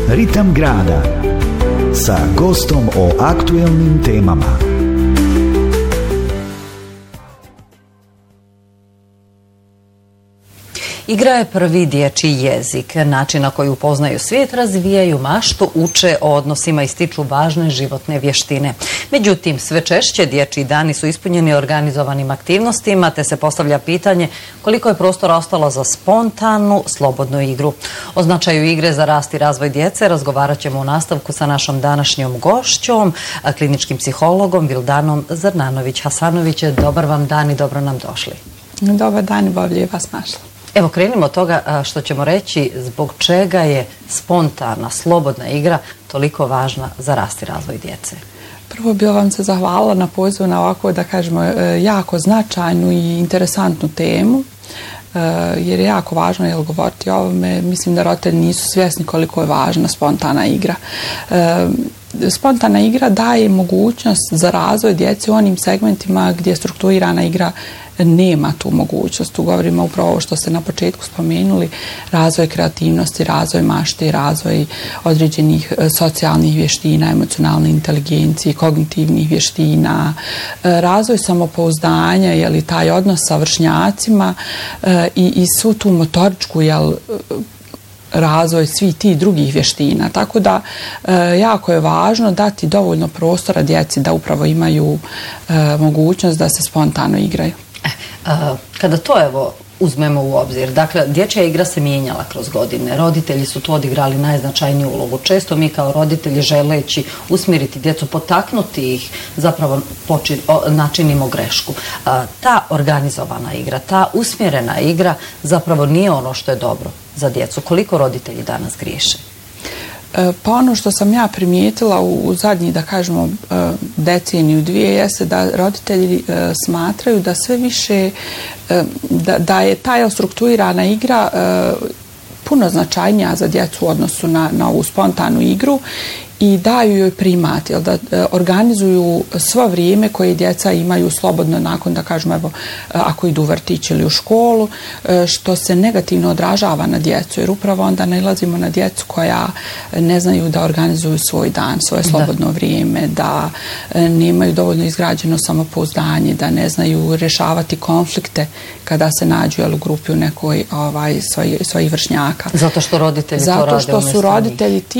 Ritam grada sa gostom o aktuelnim temama. Igra je prvi dječji jezik. Način na koji upoznaju svijet, razvijaju maštu, uče o odnosima i stiču važne životne vještine. Međutim, sve češće dječji dani su ispunjeni organizovanim aktivnostima, te se postavlja pitanje koliko je prostora ostalo za spontanu, slobodnu igru. O značaju igre za rast i razvoj djece razgovarat ćemo u nastavku sa našom današnjom gošćom, kliničkim psihologom Vildanom Zrnanović-Hasanović. Dobar vam dan i dobro nam došli. Dobar dan i bolje vas našla. Evo, krenimo od toga što ćemo reći zbog čega je spontana, slobodna igra toliko važna za rast i razvoj djece. Prvo bih vam se zahvalila na pozivu na ovako, da kažemo, jako značajnu i interesantnu temu, jer je jako važno govoriti o ovome. Mislim da roditelji nisu svjesni koliko je važna spontana igra. Spontana igra daje mogućnost za razvoj djece u onim segmentima gdje strukturirana igra nema tu mogućnost. Tu govorimo upravo ovo što ste na početku spomenuli, razvoj kreativnosti, razvoj mašte, razvoj određenih socijalnih vještina, emocionalne inteligencije, kognitivnih vještina, razvoj samopouzdanja, taj odnos sa vršnjacima i svu tu motoričku razvoj svih tih drugih vještina. Tako da jako je važno dati dovoljno prostora djeci da upravo imaju mogućnost da se spontano igraju. Kada to uzmemo u obzir, dakle, dječja igra se mijenjala kroz godine, roditelji su tu odigrali najznačajniju ulogu. Često mi kao roditelji želeći usmjeriti djecu, potaknuti ih, zapravo načinimo grešku. Ta organizovana igra, ta usmjerena igra zapravo nije ono što je dobro za djecu. Koliko roditelji danas griješe? Pa ono što sam ja primijetila u zadnji, da kažemo, deceniju, dvije, jeste da roditelji smatraju da sve više, da je ta strukturirana igra puno značajnija za djecu u odnosu na ovu spontanu igru i daju joj primat, da organizuju svo vrijeme koje djeca imaju slobodno nakon, da kažemo, evo, ako idu u vrtić ili u školu, što se negativno odražava na djecu, jer upravo onda nailazimo na djecu koja ne znaju da organizuju svoj dan, svoje slobodno vrijeme, da nemaju dovoljno izgrađeno samopouzdanje, da ne znaju rješavati konflikte kada se nađu u grupi u nekoj svojih vršnjaka. Zato što roditelji to rade umjesto njih. Zato što su roditelji ti